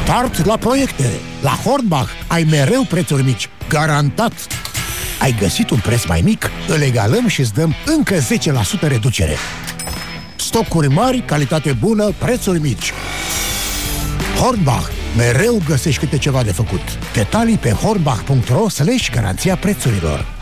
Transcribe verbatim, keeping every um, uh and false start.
Start la proiecte! La Hornbach ai mereu prețuri mici, garantat! Ai găsit un preț mai mic? Îl egalăm și îți dăm încă zece la sută reducere. Stocuri mari, calitate bună, prețuri mici. Hornbach. Mereu găsești câte ceva de făcut. Detalii pe hornbach punct ro slash garanția prețurilor.